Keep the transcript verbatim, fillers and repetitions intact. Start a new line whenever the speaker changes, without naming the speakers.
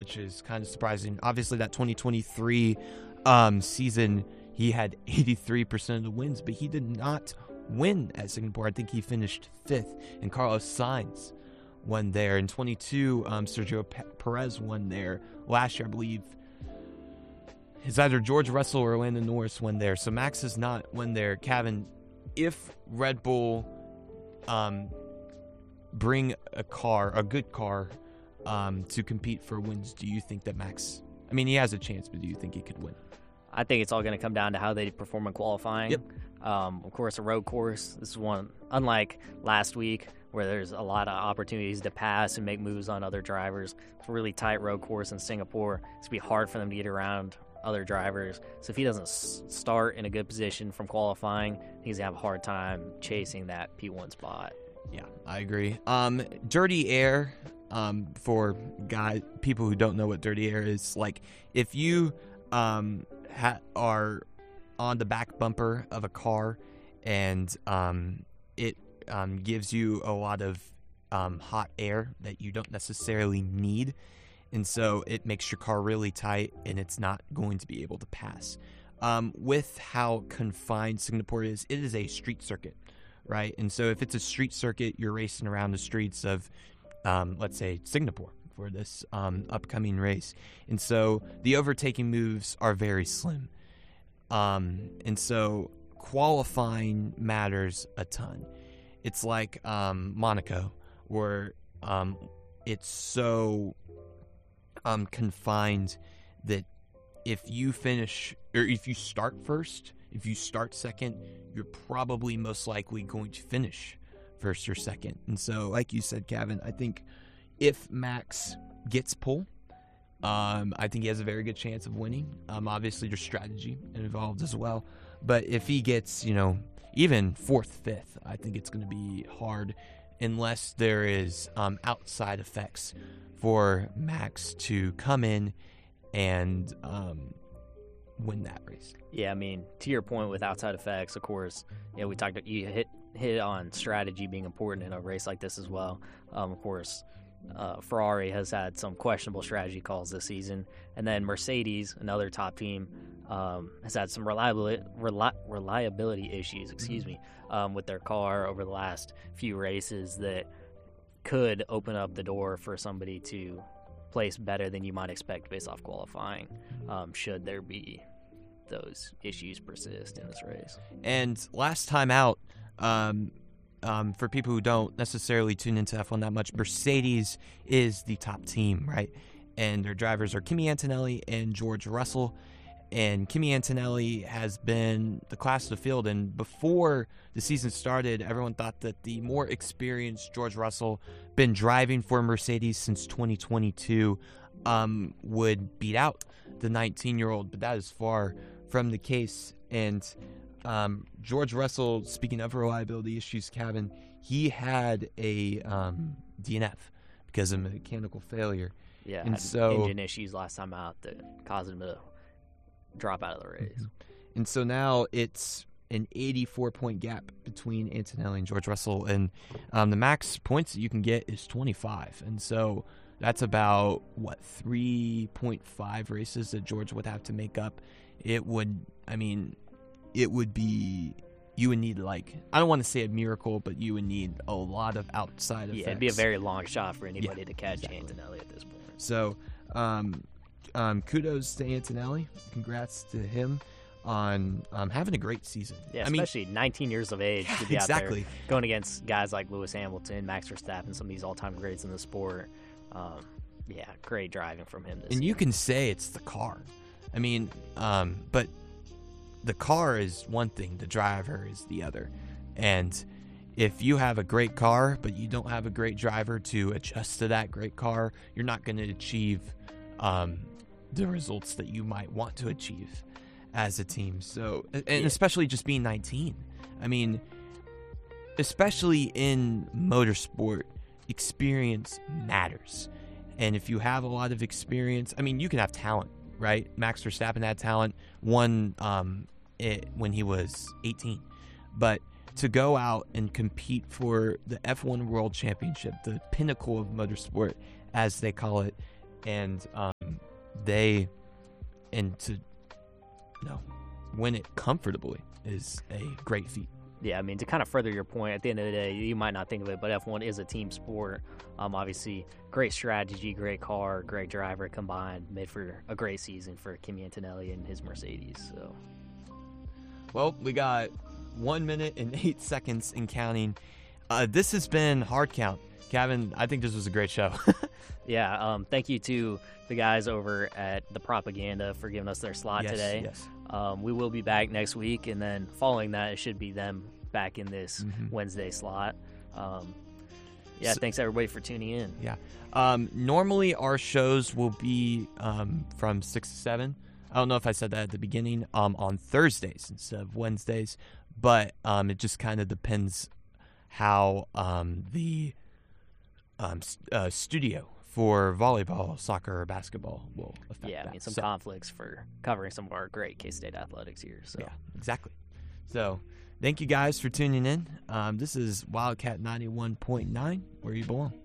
which is kind of surprising. Obviously, that twenty twenty-three um, season, he had eighty-three percent of the wins, but he did not win at Singapore. I think he finished fifth, and Carlos Sainz won there. In twenty-two, um, Sergio P- Perez won there. Last year, I believe, it's either George Russell or Lando Norris won there. So Max has not won there. Kevin, if Red Bull um, bring a car, a good car, um, to compete for wins, do you think that Max, I mean, he has a chance, but do you think he could win?
I think it's all going to come down to how they perform in qualifying.
Yep.
Um, of course, a road course. This is one, unlike last week, where there's a lot of opportunities to pass and make moves on other drivers. It's a really tight road course in Singapore. It's going to be hard for them to get around other drivers. So if he doesn't s- start in a good position from qualifying, he's going to have a hard time chasing that P one spot.
Yeah, I agree. Um, dirty air, um, for guys, people who don't know what dirty air is, like if you um, ha- are on the back bumper of a car and um, it um, gives you a lot of um, hot air that you don't necessarily need, and so it makes your car really tight and it's not going to be able to pass. Um, with how confined Singapore is, it is a street circuit, right? And so if it's a street circuit, you're racing around the streets of, um, let's say, Singapore for this um, upcoming race. And so the overtaking moves are very slim. Um, and so qualifying matters a ton. It's like um, Monaco, where um, it's so um, confined that if you finish, or if you start first, if you start second, you're probably most likely going to finish first or second. And so, like you said, Kevin, I think if Max gets pole, um, I think he has a very good chance of winning. Um, obviously, there's strategy involved as well. But if he gets, you know, even fourth, fifth, I think it's going to be hard unless there is um, outside effects for Max to come in and um, win that race.
Yeah, I mean, to your point with outside effects, of course, you know, we talked, you hit hit on strategy being important in a race like this as well. Um, of course, uh, Ferrari has had some questionable strategy calls this season, and then Mercedes, another top team, um, has had some reliability reli- reliability issues, excuse me, um, with their car over the last few races that could open up the door for somebody to place better than you might expect based off qualifying, um, should there be those issues persist in this race.
And last time out, um, um, for people who don't necessarily tune into F one that much, Mercedes is the top team, right? And their drivers are Kimi Antonelli and George Russell. And Kimi Antonelli has been the class of the field. And before the season started, everyone thought that the more experienced George Russell, been driving for Mercedes since twenty twenty-two, um, would beat out the nineteen-year-old. But that is far from the case. And um, George Russell, speaking of reliability issues, Kevin, he had a um, D N F because of mechanical failure.
Yeah,
and
had
so
engine issues last time out that caused him to drop out of the race.
And so now it's an eighty-four point gap between Antonelli and George Russell, and um, the max points that you can get is twenty-five. And so that's about, what, three point five races that George would have to make up. It would, I mean, it would be, you would need, like, I don't want to say a miracle, but you would need a lot of outside effects.
Yeah, it'd be a very long shot for anybody
Yeah,
to catch
exactly.
Antonelli at this point.
So, um, um, kudos to Antonelli. Congrats to him on um, having a great season.
Yeah,
I mean,
especially nineteen years of age to be
exactly.
out there going against guys like Lewis Hamilton, Max Verstappen, some of these all-time greats in the sport. Um, yeah, great driving from him this
And
season.
you can say it's the car. I mean, um, but the car is one thing, the driver is the other. And if you have a great car, but you don't have a great driver to adjust to that great car, you're not going to achieve um, the results that you might want to achieve as a team. So, and
Yeah.
especially just being nineteen. I mean, especially in motorsport, experience matters. And if you have a lot of experience, I mean, you can have talent, right? Max Verstappen had talent, won um, it when he was eighteen. But to go out and compete for the F one World Championship, the pinnacle of motorsport, as they call it, and um, they and to no win it comfortably is a great feat.
Yeah, I mean, to kind of further your point, at the end of the day, you might not think of it, but F one is a team sport. Um, obviously, great strategy, great car, great driver combined, made for a great season for Kimi Antonelli and his Mercedes. So,
well, we got one minute and eight seconds in counting. Uh, this has been Hard Count. Kevin, I think this was a great show.
yeah, um, thank you to the guys over at The Propaganda for giving us their slot
yes,
today.
Yes.
Um, we will be back next week, and then following that, it should be them back in this
mm-hmm.
Wednesday slot. Um, yeah,
so,
thanks everybody for tuning in.
Yeah. Um, normally our shows will be um, from six to seven. I don't know if I said that at the beginning, um, on Thursdays instead of Wednesdays, but um, it just kind of depends how um, the um, uh, studio for volleyball, soccer, or basketball will affect
yeah,
that.
I mean, some
so,
conflicts for covering some of our great K-State athletics here. So.
Yeah, exactly. So thank you guys for tuning in. Um, this is Wildcat ninety-one point nine, where you belong.